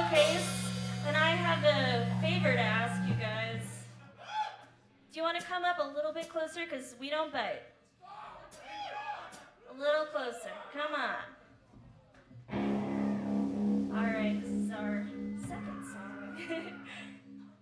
case, then I have a favor to ask you guys. Do you want to come up a little bit closer? Because we don't bite. A little closer. Come on.